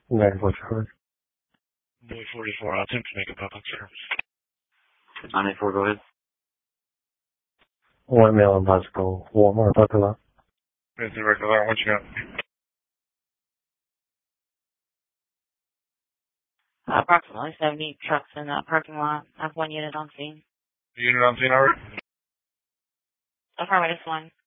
944. Boy 44, I'll attempt to make a public service. 984, go ahead. 1 male impossible. Walmart parking lot. It's the regular, what you got? Approximately 70 trucks in that parking lot. I have 1 unit on scene. The unit on scene already? Affirmative 1.